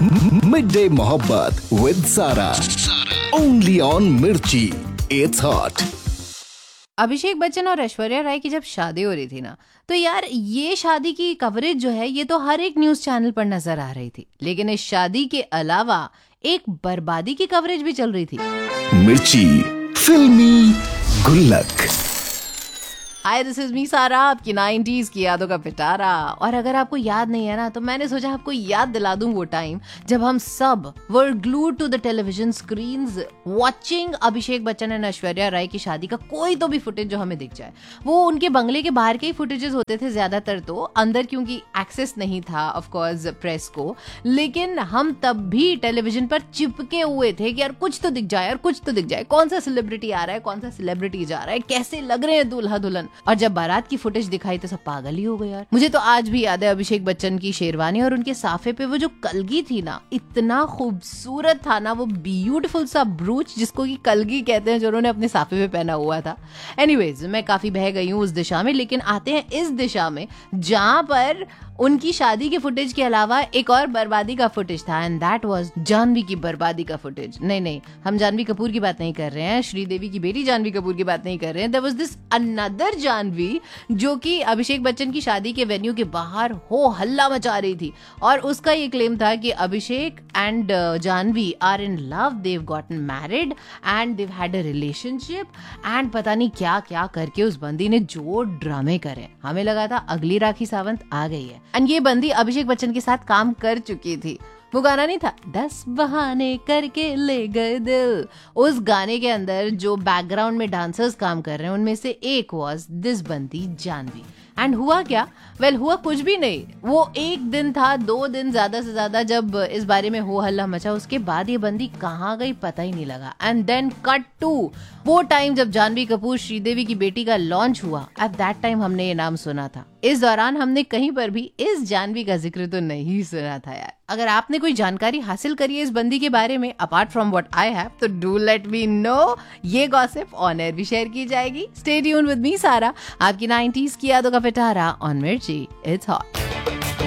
Mid day मोहब्बत with सारा, only on मिर्ची, इट्स हॉट। अभिषेक बच्चन और ऐश्वर्या राय की जब शादी हो रही थी ना, तो यार ये शादी की कवरेज जो है ये तो हर एक न्यूज चैनल पर नजर आ रही थी। लेकिन इस शादी के अलावा एक बर्बादी की कवरेज भी चल रही थी। मिर्ची फिल्मी गुल्लक। हाय, दिस इज मी सारा, आपकी 90s की यादों का पिटारा। और अगर आपको याद नहीं है ना, तो मैंने सोचा आपको याद दिला दूं वो टाइम जब हम सब वर glued to the television screens watching Abhishek Bachchan and Aishwarya Rai की शादी का कोई तो भी फुटेज जो हमें दिख जाए। वो उनके बंगले के बाहर के ही फुटेजेस होते थे ज्यादातर, तो अंदर क्योंकि एक्सेस नहीं था ऑफ कोर्स प्रेस को। लेकिन हम तब भी टेलीविजन पर चिपके हुए थे कि यार कुछ तो दिख जाए, यार कुछ तो दिख जाए, कौन सा सेलिब्रिटी आ रहा है, कौन सा सेलिब्रिटी जा रहा है, कैसे लग रहे हैं दूल्हा दुल्हन। और जब बारात की फुटेज दिखाई तो सब पागल ही हो गए यार। मुझे तो आज भी याद है अभिषेक बच्चन की शेरवानी और उनके साफे पे वो जो कलगी थी ना, इतना खूबसूरत था ना वो ब्यूटीफुल सा ब्रूच जिसको कि कलगी कहते हैं, जो उन्होंने अपने साफे पे पहना हुआ था। एनीवेज, मैं काफी बह गई हूँ उस दिशा में, लेकिन आते हैं इस दिशा में जहां पर उनकी शादी के फुटेज के अलावा एक और बर्बादी का फुटेज था, एंड दैट वाज जानवी की बर्बादी का फुटेज। नहीं, हम जानवी कपूर की बात नहीं कर रहे हैं, श्रीदेवी की बेटी जानवी कपूर की बात नहीं कर रहे हैं। There was this another Janvi जो कि अभिषेक बच्चन की शादी के वेन्यू के बाहर हो हल्ला मचा रही थी, और उसका ये क्लेम था कि अभिषेक and Janvi are in love, they've gotten married and Dev had a relationship, and पता नहीं क्या क्या करके उस बंदी ने जो ड्रामे करे। हमें लगा था अगली राखी सावंत आ गई है, एंड ये बंदी अभिषेक बच्चन के साथ काम कर चुकी थी। वो गाना नहीं था 10 बहाने करके ले गए दिल, उस गाने के अंदर जो बैकग्राउंड में डांसर्स काम कर रहे हैं उनमें से एक वाज दिस बंदी जानवी। एंड हुआ क्या? हुआ कुछ भी नहीं। वो एक दिन था, 2 दिन ज्यादा से ज्यादा जब इस बारे में हो हल्ला मचा, उसके बाद ये बंदी कहाँ गई पता ही नहीं लगा। एंड देन कट टू वो टाइम जब जानवी कपूर श्रीदेवी की बेटी का लॉन्च हुआ। एट दैट टाइम हमने ये नाम सुना था। इस दौरान हमने कहीं पर भी इस जानवी का जिक्र तो नहीं सुना था यार। अगर आपने कोई जानकारी हासिल करी है इस बंदी के बारे में apart from what I have, तो डू लेट मी नो। ये गॉसिप ऑन एयर भी शेयर की जाएगी। स्टे ट्यून्ड विद मी सारा, आपकी 90s की यादों का पिटारा ऑन मिर्ची, इट्स हॉट।